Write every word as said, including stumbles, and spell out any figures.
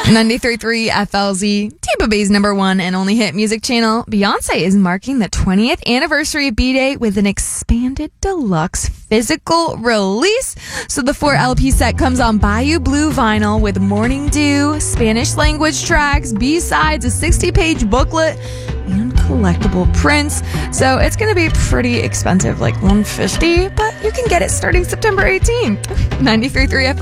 ninety-three point three F L Z, Tampa Bay's number one and only hit music channel. Beyonce is marking the twentieth anniversary of B-Day with an expanded deluxe physical release. So the four L P set comes on Bayou Blue vinyl with Morning Dew, Spanish language tracks, B-sides, a sixty-page booklet, and collectible prints. So it's going to be pretty expensive, like one hundred fifty dollars, but you can get it starting September eighteenth. ninety-three point three F L Z.